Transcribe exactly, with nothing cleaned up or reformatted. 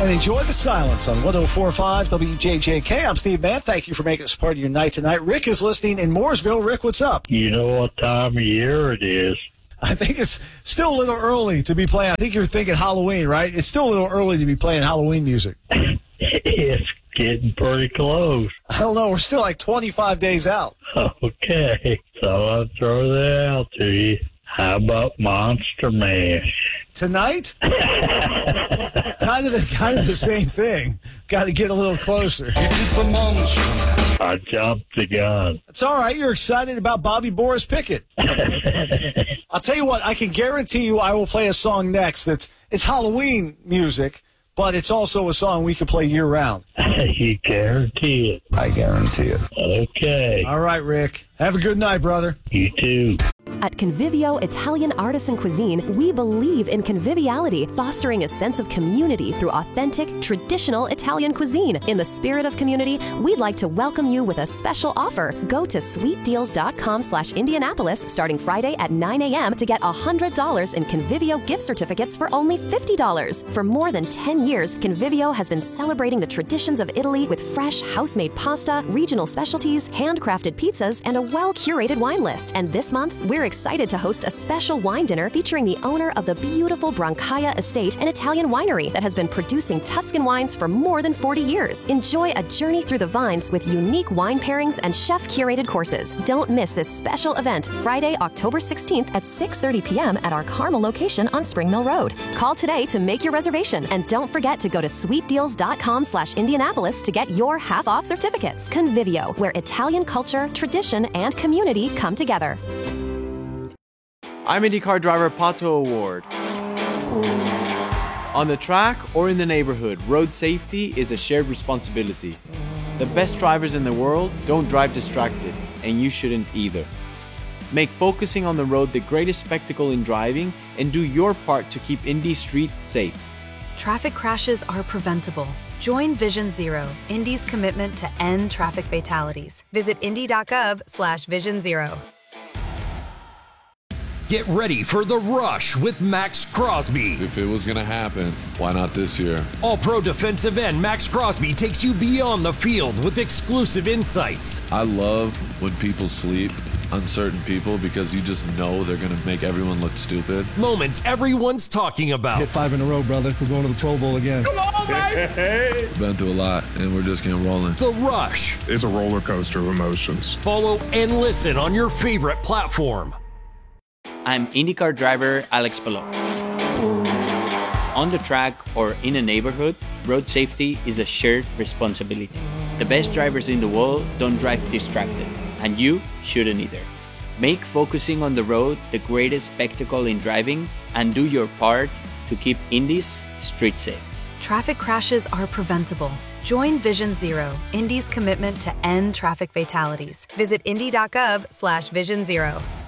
and enjoy the silence on one oh four point five W J J K. I'm Steve Mann. Thank you for making this part of your night tonight. Rick is listening in Mooresville. Rick, what's up? You know what time of year it is. I think it's still a little early to be playing. I think you're thinking Halloween, right? It's still a little early to be playing Halloween music. It's getting pretty close. I don't know. We're still like twenty-five days out. Okay, so I'll throw that out to you. How about Monster Mash? Tonight? kind of the, kind of the same thing. Got to get a little closer. I jumped the gun. It's all right. You're excited about Bobby Boris Pickett. I'll tell you what. I can guarantee you I will play a song next that's it's Halloween music, but it's also a song we can play year-round. You guarantee it. I guarantee it. Okay. All right, Rick. Have a good night, brother. You too. At Convivio Italian Artisan Cuisine, we believe in conviviality, fostering a sense of community through authentic, traditional Italian cuisine. In the spirit of community, we'd like to welcome you with a special offer. Go to sweetdeals.com slash Indianapolis starting Friday at nine a.m. to get one hundred dollars in Convivio gift certificates for only fifty dollars. For more than ten years, Convivio has been celebrating the traditions of Italy with fresh, house-made pasta, regional specialties, handcrafted pizzas, and a well-curated wine list. And this month, we're excited to host a special wine dinner featuring the owner of the beautiful Brancaia Estate, an Italian winery that has been producing Tuscan wines for more than forty years. Enjoy a journey through the vines with unique wine pairings and chef-curated courses. Don't miss this special event Friday, October sixteenth at six thirty p.m. at our Carmel location on Spring Mill Road. Call today to make your reservation, and don't forget to go to sweetdeals.com slash Indianapolis to get your half-off certificates. Convivio, where Italian culture, tradition, and community come together. I'm IndyCar driver Pato O'Ward. On the track or in the neighborhood, road safety is a shared responsibility. The best drivers in the world don't drive distracted, and you shouldn't either. Make focusing on the road the greatest spectacle in driving, and do your part to keep Indy streets safe. Traffic crashes are preventable. Join Vision Zero, Indy's commitment to end traffic fatalities. Visit indy.gov slash Vision Zero. Get ready for the rush with Max Crosby. If it was going to happen, why not this year? All-pro defensive end Max Crosby takes you beyond the field with exclusive insights. I love when people sleep, uncertain people, because you just know they're going to make everyone look stupid. Moments everyone's talking about. Hit five in a row, brother. We're going to the Pro Bowl again. Come on, baby! We've been through a lot, and we're just getting rolling. The Rush. It's a roller coaster of emotions. Follow and listen on your favorite platform. I'm IndyCar driver Alex Palou. On the track or in a neighborhood, road safety is a shared responsibility. The best drivers in the world don't drive distracted, and you shouldn't either. Make focusing on the road the greatest spectacle in driving, and do your part to keep Indy's street safe. Traffic crashes are preventable. Join Vision Zero, Indy's commitment to end traffic fatalities. Visit indy.gov slash Vision Zero.